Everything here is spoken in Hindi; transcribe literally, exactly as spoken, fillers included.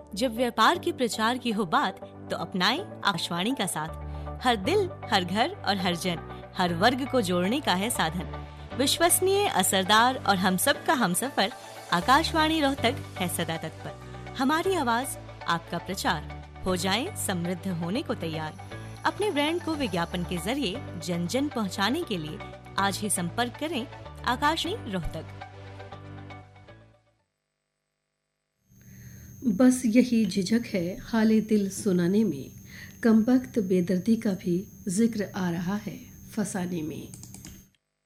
जब व्यापार के प्रचार की हो बात तो अपनाएं आकाशवाणी का साथ। हर दिल, हर घर और हर जन, हर वर्ग को जोड़ने का है साधन। विश्वसनीय, असरदार और हम सब का हमसफर, आकाशवाणी रोहतक है सदा तत्पर। हमारी आवाज, आपका प्रचार, हो जाएं समृद्ध होने को तैयार। अपने ब्रांड को विज्ञापन के जरिए जन जन पहुंचाने के लिए आज ही संपर्क करें आकाशवाणी रोहतक। बस यही झिझक है हाले दिल सुनाने में, कमबख्त बेदर्दी का भी जिक्र आ रहा है फसाने में।